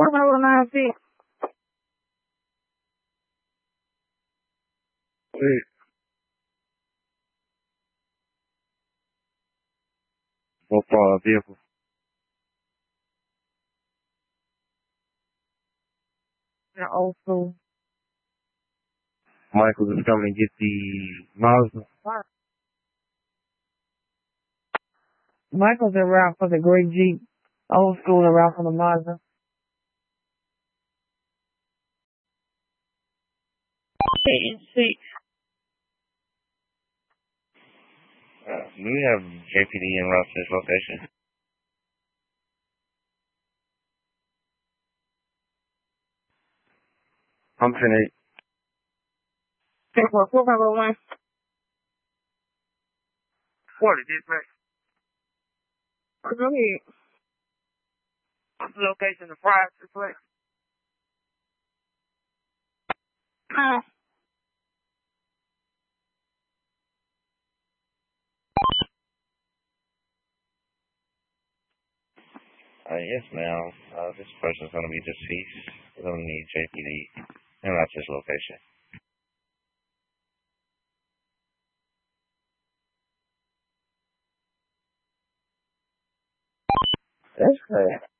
409 Wait, what vehicle? old school. Michael is coming to get the Mazda. Michael's around for the gray Jeep. Old school around for the Mazda. See, Do we have JPD en route to this location? I'm finished. 441. 40, dispatch. Go ahead. What's the location of Fry's Reflex? Yes, ma'am. This person's going to be deceased. We're going to need JPD en route to this location. That's correct.